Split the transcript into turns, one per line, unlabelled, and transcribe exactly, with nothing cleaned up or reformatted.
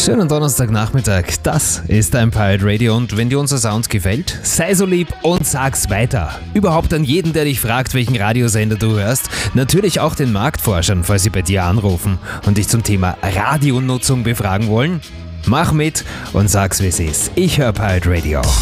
Schönen Donnerstagnachmittag, das ist ein Pirate Radio und wenn dir unser Sound gefällt, sei so lieb und sag's weiter. Überhaupt an jeden, der dich fragt, welchen Radiosender du hörst, natürlich auch den Marktforschern, falls sie bei dir anrufen und dich zum Thema Radionutzung befragen wollen. Mach mit und sag's, wie es ist. Ich höre Pirate Radio.